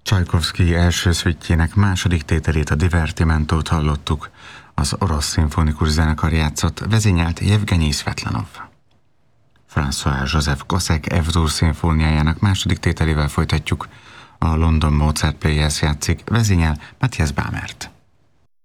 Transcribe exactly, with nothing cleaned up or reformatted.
Csajkovszky első szüitjének második tételét, a Divertimentót hallottuk. Az orosz szimfonikus zenekar játszott, vezényelt Jevgenyi Szvetlanov. François Joseph Gossec F-dur szimfóniájának második tételével folytatjuk. A London Mozart Players játszik, vezényel Matthias Bamert.